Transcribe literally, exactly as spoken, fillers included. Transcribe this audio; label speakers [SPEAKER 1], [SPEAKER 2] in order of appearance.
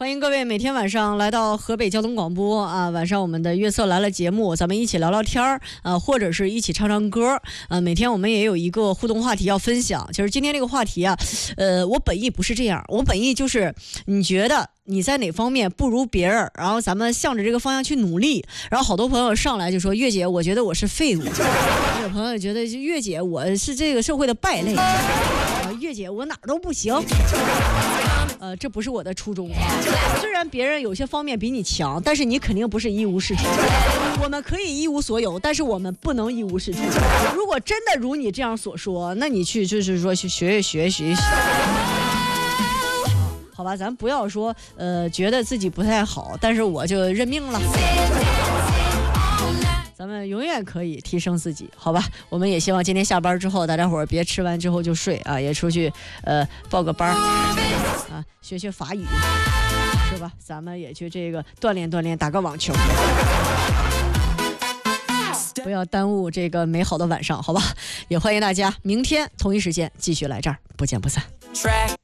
[SPEAKER 1] 欢迎各位每天晚上来到河北交通广播啊，晚上我们的月色来了节目，咱们一起聊聊天儿啊，或者是一起唱唱歌啊。每天我们也有一个互动话题要分享，就是今天这个话题啊，呃，我本意不是这样，我本意就是你觉得你在哪方面不如别人，然后咱们向着这个方向去努力。然后好多朋友上来就说，月姐我觉得我是废物，有朋友觉得月姐我是这个社会的败类，啊，月姐我哪儿都不行。呃，这不是我的初衷啊。虽然别人有些方面比你强，但是你肯定不是一无是处。我们可以一无所有，但是我们不能一无是处。如果真的如你这样所说，那你去就是说去学学学学。好吧，咱不要说呃觉得自己不太好，但是我就认命了。咱们永远可以提升自己，好吧？我们也希望今天下班之后，大家伙儿别吃完之后就睡啊，也出去呃报个班啊，学学法语，是吧？咱们也去这个锻炼锻炼，打个网球，不要耽误这个美好的晚上，好吧？也欢迎大家明天同一时间继续来这儿，不见不散。